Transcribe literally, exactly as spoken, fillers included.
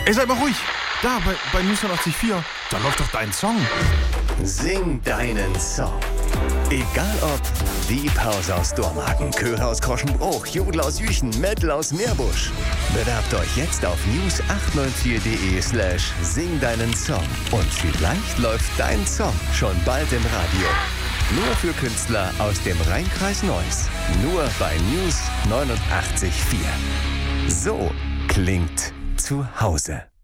Ey, sei mal ruhig. Da, bei, bei News achtzig Komma vier, da läuft doch dein Song. Sing deinen Song. Egal ob Die Pause aus Dormagen, Chöre aus Kroschenbruch, Jodel aus Jüchen, Metal aus Meerbusch. Bewerbt euch jetzt auf news achthundertvier.de slash sing deinen Song. Und vielleicht läuft dein Song schon bald im Radio. Nur für Künstler aus dem Rheinkreis Neuss. Nur bei News neunundachtzig Komma vier. So klingt zu Hause.